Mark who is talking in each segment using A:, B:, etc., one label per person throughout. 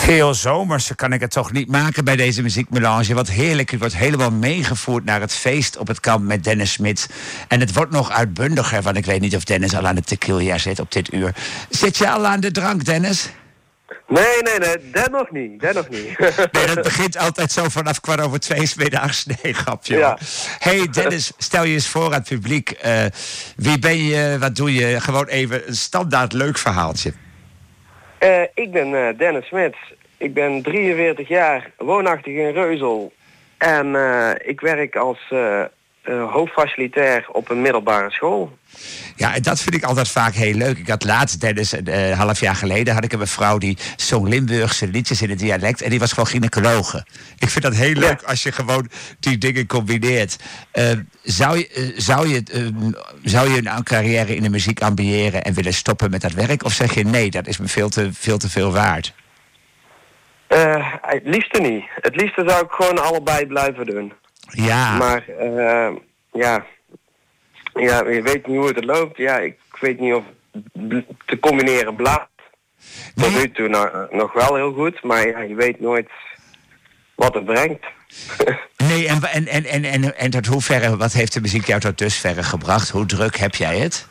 A: Veel zomerse kan ik het toch niet maken bij deze muziekmelange. Wat heerlijk, het wordt helemaal meegevoerd naar het feest op het kamp met Dennis Smit. En het wordt nog uitbundiger, want ik weet niet of Dennis al aan de tequila zit op dit uur. Zit je al aan de drank, Dennis?
B: Nee, dat nog niet.
A: Nee, dat begint altijd zo vanaf 2:15 's middags. Nee, grapje.
B: Ja.
A: Hey Dennis, stel je eens voor aan het publiek. Wie ben je, wat doe je? Gewoon even een standaard leuk verhaaltje.
B: Ik ben Dennis Smit. Ik ben 43 jaar, woonachtig in Reuzel. En ik werk als hoofdfacilitair op een middelbare school.
A: Ja, en dat vind ik altijd vaak heel leuk. Ik had laatst, Dennis, een half jaar geleden, had ik een mevrouw die zong Limburgse liedjes in het dialect. En die was gewoon gynaecologe. Ik vind dat heel leuk als je gewoon die dingen combineert. Zou je een carrière in de muziek ambiëren en willen stoppen met dat werk? Of zeg je nee, dat is me veel te veel waard?
B: Het liefste niet. Het liefste zou ik gewoon allebei blijven doen.
A: Ja.
B: Maar ja, je weet niet hoe het loopt. Ja, ik weet niet of te combineren blijft. Tot nu toe nog wel heel goed, maar ja, je weet nooit wat het brengt.
A: Nee, en tot hoeverre, wat heeft de muziek jou tot dusverre gebracht? Hoe druk heb jij het?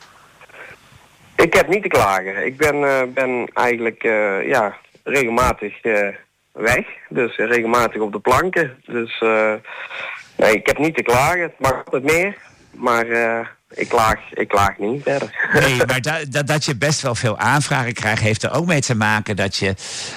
B: Ik heb niet te klagen. Ik ben eigenlijk regelmatig weg. Dus regelmatig op de planken. Dus nee, ik heb niet te klagen. Het mag altijd meer. Maar ik klaag niet verder.
A: Nee, maar dat je best wel veel aanvragen krijgt, heeft er ook mee te maken dat je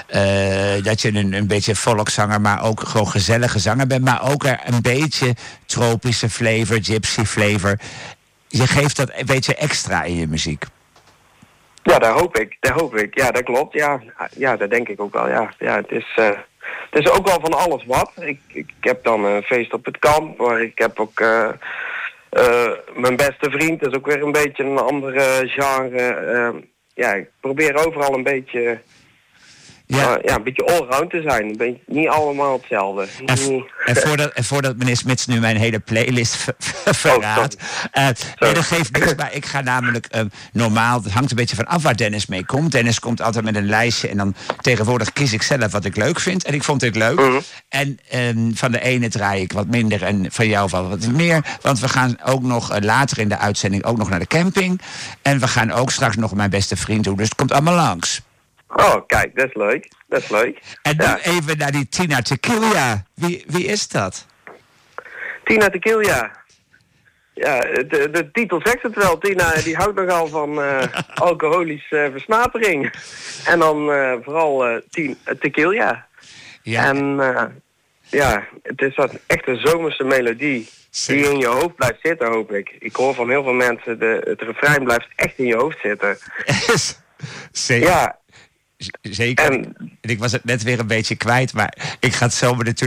A: een beetje volkszanger, maar ook gewoon gezellige zanger bent. Maar ook er een beetje tropische flavor, gypsy flavor. Je geeft dat een beetje extra in je muziek.
B: Ja, dat hoop ik. Ja, dat klopt. Ja, dat denk ik ook wel. Ja, het is ook wel van alles wat. Ik heb dan een feest op het kamp, maar ik heb ook mijn beste vriend. Dat is ook weer een beetje een andere genre. Ik probeer overal een beetje... een beetje allround te zijn. Niet allemaal hetzelfde.
A: En voordat meneer Smits nu mijn hele playlist verraadt. Nee, dat geeft niks. Maar ik ga namelijk normaal... Het hangt een beetje van af waar Dennis mee komt. Dennis komt altijd met een lijstje. En dan tegenwoordig kies ik zelf wat ik leuk vind. En ik vond dit leuk.
B: Mm-hmm.
A: En van de ene draai ik wat minder. En van jou wel wat meer. Want we gaan ook nog later in de uitzending ook nog naar de camping. En we gaan ook straks nog mijn beste vriend doen. Dus het komt allemaal langs.
B: Oh, kijk, dat is leuk.
A: En nu even naar die Tina Tequila. Wie is dat?
B: Tina Tequila. Ja, de titel zegt het wel. Tina die houdt nogal van alcoholische versnapering. En dan vooral Tequila. Ja. En het is echt een zomerse melodie die in je hoofd blijft zitten, hoop ik. Ik hoor van heel veel mensen, het refrein blijft echt in je hoofd zitten.
A: Zeker.
B: Ja.
A: Zeker. En ik was het net weer een beetje kwijt, maar ik ga het zo natuurlijk